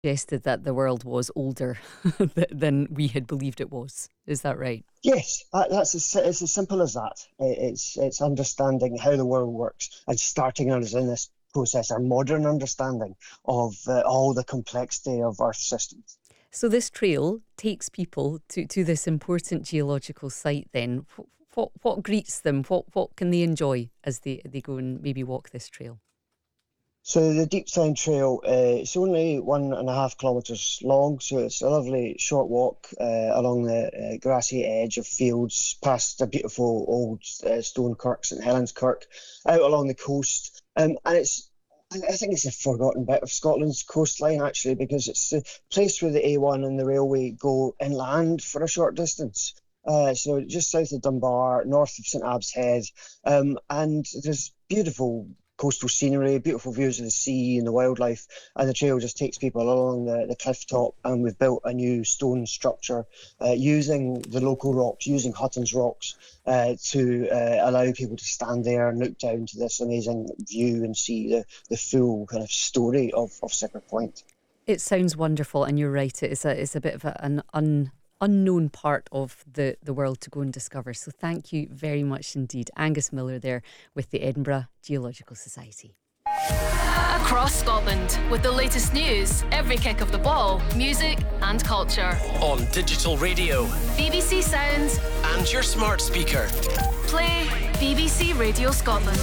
Suggested that the world was older than we had believed it was. Is that right? Yes, it's as simple as that. It's understanding how the world works and starting us in this process, our modern understanding of all the complexity of Earth systems. So this trail takes people to this important geological site then. What greets them? What can they enjoy as they go and maybe walk this trail? So the Deep Sound Trail, it's only 1.5 kilometres long, so it's a lovely short walk along the grassy edge of fields, past a beautiful old stone kirk, St Helens Kirk, out along the coast. I think it's a forgotten bit of Scotland's coastline, actually, because it's the place where the A1 and the railway go inland for a short distance. So just south of Dunbar, north of St Abbs Head, and there's beautiful coastal scenery, beautiful views of the sea and the wildlife, and the trail just takes people along the cliff top, and we've built a new stone structure using the local rocks, using Hutton's rocks, to allow people to stand there and look down to this amazing view and see the full kind of story of Siccar Point. It sounds wonderful, and you're right, it's a bit of an unknown part of the world to go and discover. So thank you very much indeed. Angus Miller there with the Edinburgh Geological Society. Across Scotland, with the latest news, every kick of the ball, music and culture. On digital radio, BBC Sounds and your smart speaker. Play BBC Radio Scotland.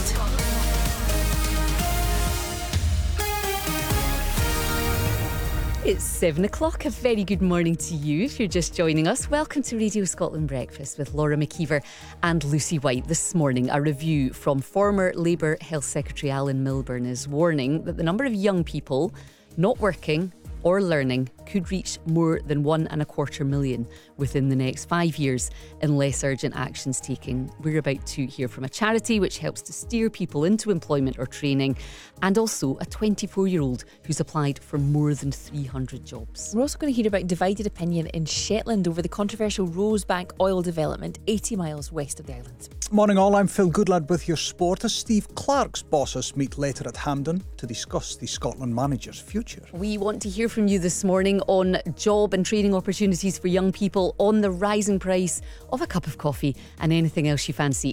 It's 7 o'clock. A very good morning to you if you're just joining us. Welcome to Radio Scotland Breakfast with Laura McKeever and Lucy White. This morning, a review from former Labour Health Secretary Alan Milburn is warning that the number of young people not working or learning could reach more than 1.25 million within the next 5 years unless urgent action's taken. We're about to hear from a charity which helps to steer people into employment or training, and also a 24-year-old who's applied for more than 300 jobs. We're also going to hear about divided opinion in Shetland over the controversial Rosebank oil development 80 miles west of the island. Morning all, I'm Phil Goodlad with your sport as Steve Clarke's bosses meet later at Hampden to discuss the Scotland manager's future. We want to hear from you this morning on job and training opportunities for young people, on the rising price of a cup of coffee, and anything else you fancy.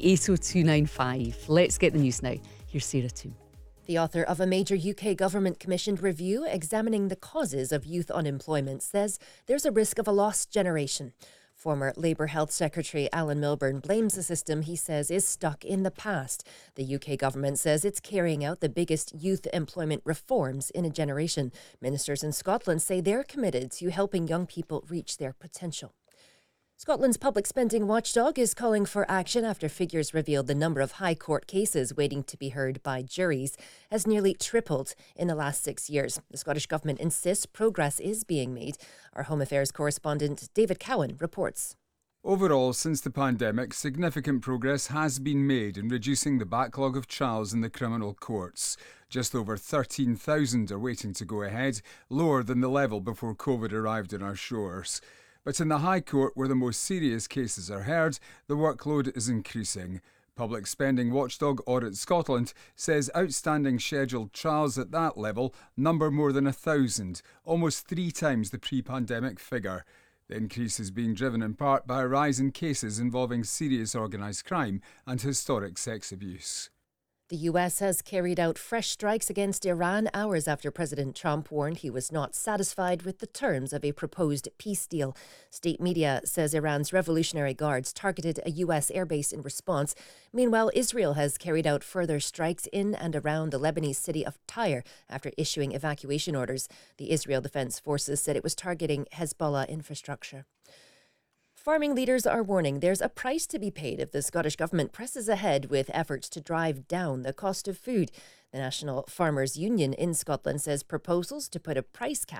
80295. Let's get the news now. Here's Sarah Toom. The author of a major UK government-commissioned review examining the causes of youth unemployment says there's a risk of a lost generation. Former Labour Health Secretary Alan Milburn blames the system he says is stuck in the past. The UK government says it's carrying out the biggest youth employment reforms in a generation. Ministers in Scotland say they're committed to helping young people reach their potential. Scotland's public spending watchdog is calling for action after figures revealed the number of High Court cases waiting to be heard by juries has nearly tripled in the last 6 years. The Scottish Government insists progress is being made. Our Home Affairs correspondent David Cowan reports. Overall, since the pandemic, significant progress has been made in reducing the backlog of trials in the criminal courts. Just over 13,000 are waiting to go ahead, lower than the level before COVID arrived on our shores. But in the High Court, where the most serious cases are heard, the workload is increasing. Public Spending Watchdog Audit Scotland says outstanding scheduled trials at that level number more than 1,000, almost 3 times the pre-pandemic figure. The increase is being driven in part by a rise in cases involving serious organised crime and historic sex abuse. The US has carried out fresh strikes against Iran hours after President Trump warned he was not satisfied with the terms of a proposed peace deal. State media says Iran's Revolutionary Guards targeted a US airbase in response. Meanwhile, Israel has carried out further strikes in and around the Lebanese city of Tyre after issuing evacuation orders. The Israel Defense Forces said it was targeting Hezbollah infrastructure. Farming leaders are warning there's a price to be paid if the Scottish Government presses ahead with efforts to drive down the cost of food. The National Farmers Union in Scotland says proposals to put a price cap